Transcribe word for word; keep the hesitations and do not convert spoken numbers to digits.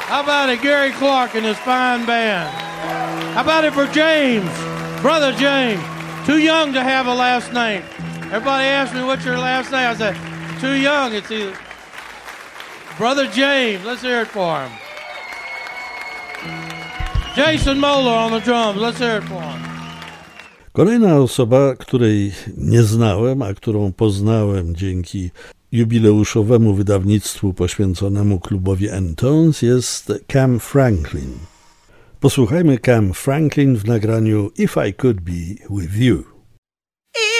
How about it, Gary Clark and his fine band? How about it for James, Brother James? Too young to have a last name. Everybody asks me, what's your last name? I say, too young. It's either Brother James. Let's hear it for him. Jason Moeller on the drums. Let's hear it for him. Kolejna osoba, której nie znałem, a którą poznałem dzięki jubileuszowemu wydawnictwu poświęconemu klubowi N-Tones, jest Cam Franklin. Posłuchajmy Cam Franklin w nagraniu If I Could Be With You.